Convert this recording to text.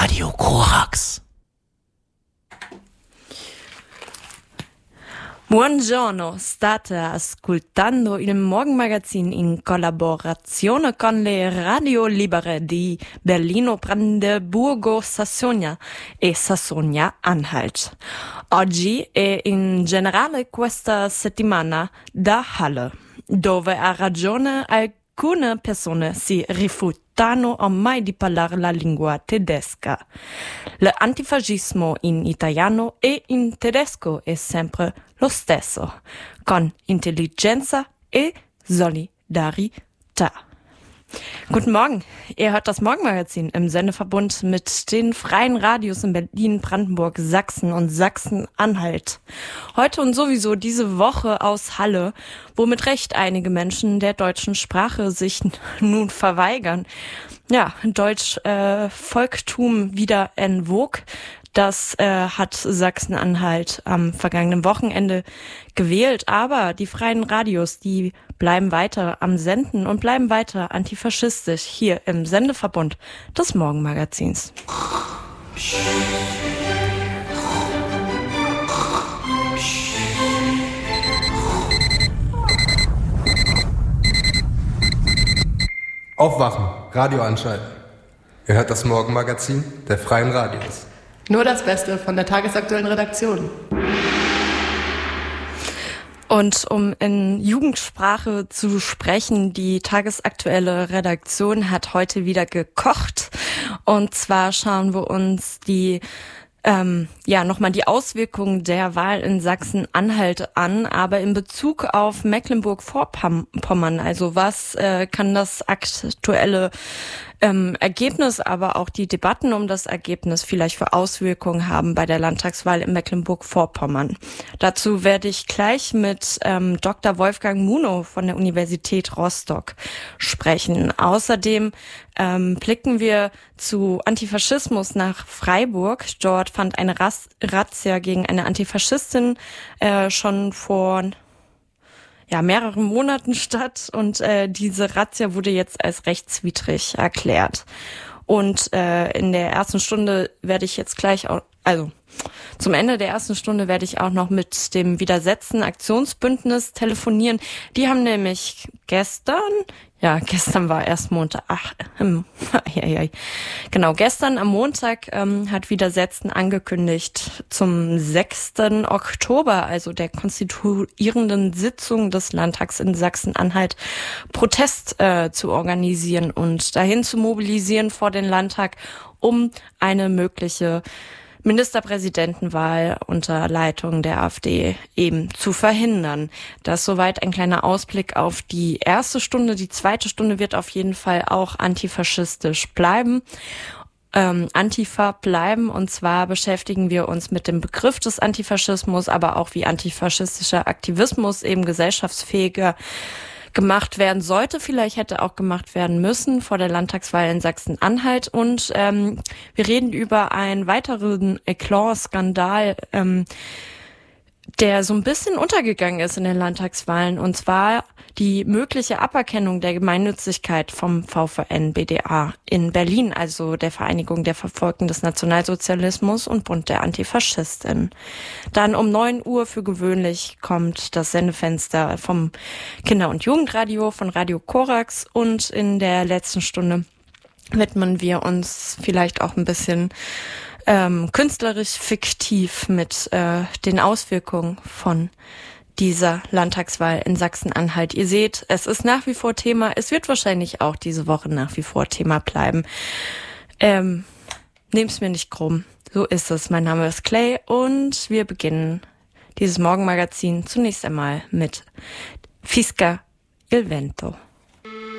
Radio Korax. Buongiorno, state ascoltando il Morgenmagazin in collaborazione con le radio libere di Berlino, Brandeburgo, Sassonia e Sassonia-Anhalt. Oggi e in generale questa settimana da Halle, dove ha ragione alcune persone si rifiutano ormai di parlare la lingua tedesca. L'antifascismo in italiano e in tedesco è sempre lo stesso, con intelligenza e Solidarität. Guten Morgen, ihr hört das Morgenmagazin im Sendeverbund mit den freien Radios in Berlin, Brandenburg, Sachsen und Sachsen-Anhalt. Heute und sowieso diese Woche aus Halle, wo mit Recht einige Menschen der deutschen Sprache sich nun verweigern. Ja, Deutsch Volktum wieder en vogue. Das hat Sachsen-Anhalt am vergangenen Wochenende gewählt. Aber die freien Radios, die bleiben weiter am Senden und bleiben weiter antifaschistisch hier im Sendeverbund des Morgenmagazins. Aufwachen, Radio anschalten. Ihr hört das Morgenmagazin der freien Radios. Nur das Beste von der tagesaktuellen Redaktion. Und um in Jugendsprache zu sprechen, die tagesaktuelle Redaktion hat heute wieder gekocht. Und zwar schauen wir uns nochmal die Auswirkungen der Wahl in Sachsen-Anhalt an, aber in Bezug auf Mecklenburg-Vorpommern. Also was kann das aktuelle Ergebnis, aber auch die Debatten um das Ergebnis vielleicht für Auswirkungen haben bei der Landtagswahl in Mecklenburg-Vorpommern. Dazu werde ich gleich mit Dr. Wolfgang Munow von der Universität Rostock sprechen. Außerdem blicken wir zu Antifaschismus nach Freiburg. Dort fand eine Razzia gegen eine Antifaschistin schon vor mehreren Monaten statt und diese Razzia wurde jetzt als rechtswidrig erklärt. Und in der ersten Stunde werde ich jetzt gleich zum Ende der ersten Stunde werde ich auch noch mit dem Widersetzen Aktionsbündnis telefonieren. Die haben nämlich gestern war erst Montag. Gestern am Montag hat Widersetzen angekündigt, zum 6. Oktober, also der konstituierenden Sitzung des Landtags in Sachsen-Anhalt, Protest zu organisieren und dahin zu mobilisieren vor den Landtag, um eine mögliche Ministerpräsidentenwahl unter Leitung der AfD eben zu verhindern. Das soweit ein kleiner Ausblick auf die erste Stunde. Die zweite Stunde wird auf jeden Fall auch antifaschistisch bleiben. Antifa bleiben, und zwar beschäftigen wir uns mit dem Begriff des Antifaschismus, aber auch wie antifaschistischer Aktivismus eben gesellschaftsfähiger gemacht werden sollte, vielleicht hätte auch gemacht werden müssen vor der Landtagswahl in Sachsen-Anhalt. Und wir reden über einen weiteren Eclat-Skandal, der so ein bisschen untergegangen ist in den Landtagswahlen, und zwar die mögliche Aberkennung der Gemeinnützigkeit vom VVN-BdA in Berlin, also der Vereinigung der Verfolgten des Nationalsozialismus und Bund der Antifaschisten. Dann um 9 Uhr für gewöhnlich kommt das Sendefenster vom Kinder- und Jugendradio von Radio Korax, und in der letzten Stunde widmen wir uns vielleicht auch ein bisschen künstlerisch fiktiv mit den Auswirkungen von dieser Landtagswahl in Sachsen-Anhalt. Ihr seht, es ist nach wie vor Thema. Es wird wahrscheinlich auch diese Woche nach wie vor Thema bleiben. Nehmt's mir nicht krumm. So ist es. Mein Name ist Clay und wir beginnen dieses Morgenmagazin zunächst einmal mit Fisca il Vento.